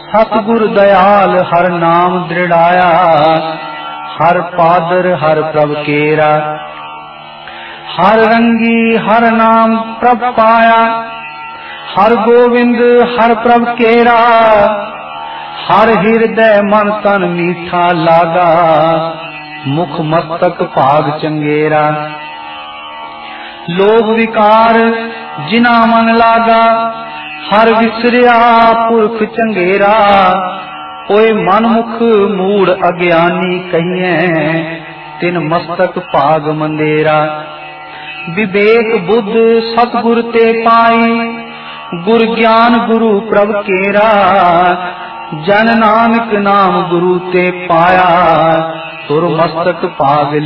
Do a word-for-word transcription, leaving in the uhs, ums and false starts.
सतगुर दयाल हर नाम दृढ़ाया, हर पादर हर प्रभ केरा। हर रंगी हर नाम प्रभ पाया, हर गोविंद हर प्रभ केरा। हर हृदय मन तन मीठा लागा, मुख मस्तक भाग चंगेरा। लोभ विकार जिना मन लागा, हर विसरिया पुरख चंगेरा। ओए मनमुख मूड अज्ञानी कहिए, तिन मस्तक भाग मंदेरा। विवेक बुद्ध सतगुर ते पाई, गुर ज्ञान गुरु प्रभ केरा। जन नानक नाम गुरु ते पाया, तुर मस्तक भाग